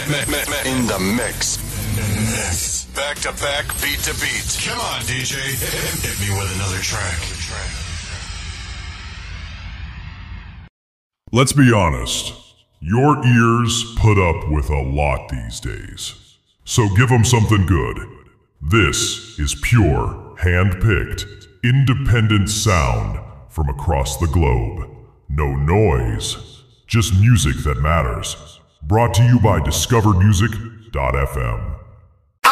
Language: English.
In the mix. Back to back, beat to beat. Come on, DJ. Hit me with another track. Let's be honest. Your ears put up with a lot these days. So give them something good. This is pure, hand-picked, independent sound from across the globe. No noise, just music that matters. Brought to you by DiscoverMusic.fm.